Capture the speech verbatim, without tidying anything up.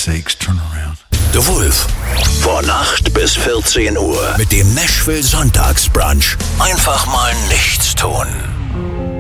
sakes, turn around. The Wolf. Von acht bis vierzehn Uhr mit dem Nashville Sonntagsbrunch. Einfach mal nichts tun.